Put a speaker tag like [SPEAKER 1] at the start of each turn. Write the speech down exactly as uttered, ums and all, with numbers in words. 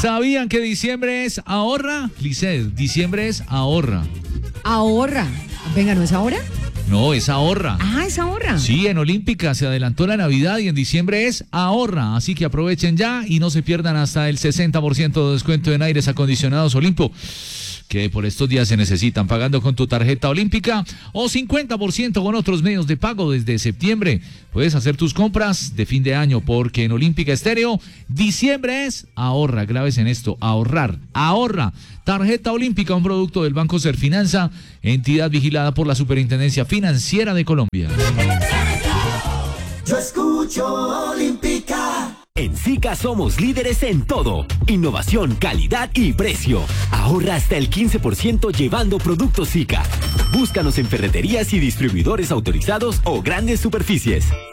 [SPEAKER 1] ¿Sabían que diciembre es ahorra? Lisset, diciembre es ahorra.
[SPEAKER 2] Ahorra. Venga, ¿no es ahora?
[SPEAKER 1] No, es ahorra.
[SPEAKER 2] Ah, es ahorra.
[SPEAKER 1] Sí, en Olímpica se adelantó la Navidad y en diciembre es ahorra. Así que aprovechen ya y no se pierdan hasta el sesenta por ciento de descuento en aires acondicionados Olimpo, que por estos días se necesitan, pagando con tu tarjeta Olímpica o cincuenta por ciento con otros medios de pago desde septiembre. Puedes hacer tus compras de fin de año porque en Olímpica Estéreo, diciembre es ahorra. Graves en esto, ahorrar, ahorra. Tarjeta Olímpica, un producto del Banco Serfinanza, entidad vigilada por la Superintendencia Financiera de Colombia.
[SPEAKER 3] Yo escucho Olímpica.
[SPEAKER 4] En SICA somos líderes en todo. Innovación, calidad y precio. Ahorra hasta el quince por ciento llevando productos SICA. Búscanos en ferreterías y distribuidores autorizados o grandes superficies.